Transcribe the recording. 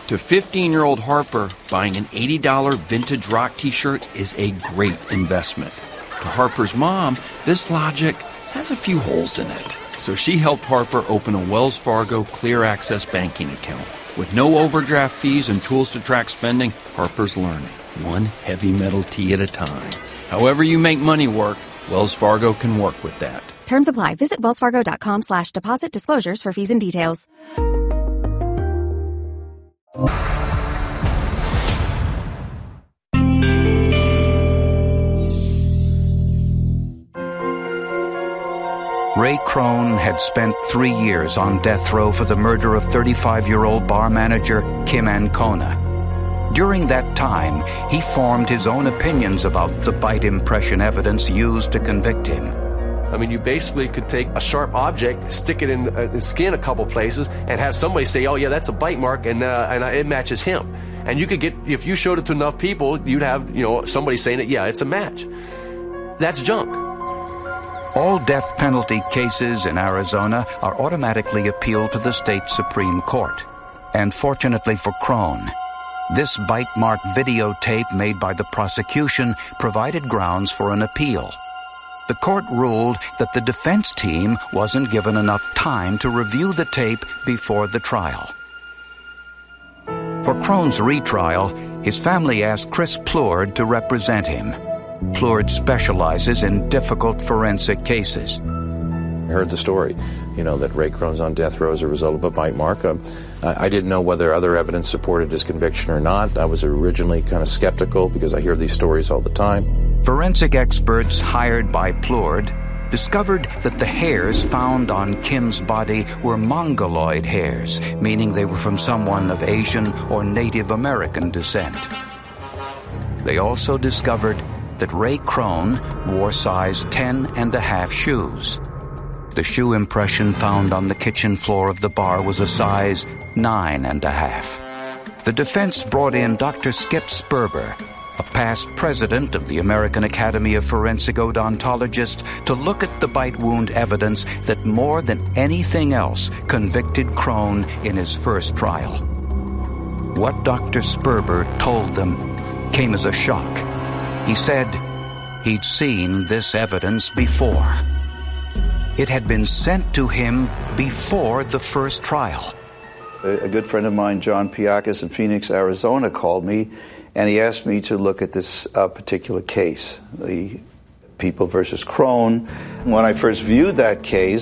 To 15-year-old Harper, buying an $80 vintage rock t-shirt is a great investment. To Harper's mom, this logic has a few holes in it. So she helped Harper open a Wells Fargo Clear Access banking account. With no overdraft fees and tools to track spending, Harper's learning, one heavy metal tea at a time. However you make money work, Wells Fargo can work with that. Terms apply. Visit wellsfargo.com/deposit disclosures for fees and details. Ray Krohn had spent 3 years on death row for the murder of 35-year-old bar manager Kim Ancona. During that time, he formed his own opinions about the bite impression evidence used to convict him. I mean, you basically could take a sharp object, stick it in skin a couple places, and have somebody say, oh, yeah, that's a bite mark, and it matches him. And you could get, if you showed it to enough people, you'd have, somebody saying that, yeah, it's a match. That's junk. All death penalty cases in Arizona are automatically appealed to the state Supreme Court. And fortunately for Krohn, this bite mark videotape made by the prosecution provided grounds for an appeal. The court ruled that the defense team wasn't given enough time to review the tape before the trial. For Krohn's retrial, his family asked Chris Plourde to represent him. Plourde specializes in difficult forensic cases. I heard the story, that Ray Krohn's on death row as a result of a bite mark. I didn't know whether other evidence supported his conviction or not. I was originally kind of skeptical because I hear these stories all the time. Forensic experts hired by Plourde discovered that the hairs found on Kim's body were mongoloid hairs, meaning they were from someone of Asian or Native American descent. They also discovered that Ray Krohn wore size 10.5 shoes. The shoe impression found on the kitchen floor of the bar was a size 9.5. The defense brought in Dr. Skip Sperber, a past president of the American Academy of Forensic Odontologists, to look at the bite wound evidence that more than anything else convicted Krohn in his first trial. What Dr. Sperber told them came as a shock. He said he'd seen this evidence before. It had been sent to him before the first trial. A good friend of mine, John Piakis in Phoenix, Arizona, called me, and he asked me to look at this particular case, the People versus Krohn. When I first viewed that case,